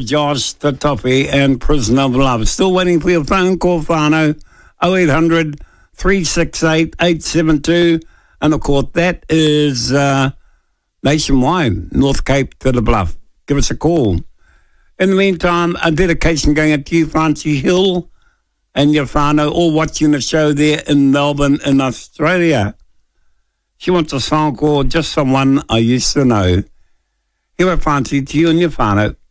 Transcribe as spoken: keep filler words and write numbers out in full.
Josh, the Toffee, and Prisoner of Love. Still waiting for your phone call, whānau, oh eight hundred, three six eight, eight seven two. And, of course, that is uh, nationwide, North Cape to the Bluff. Give us a call. In the meantime, a dedication going out to you, Francie Hill, and your whānau, all watching the show there in Melbourne in Australia. She wants a song called Just Someone I Used to Know. Here are Francie to you and your whānau.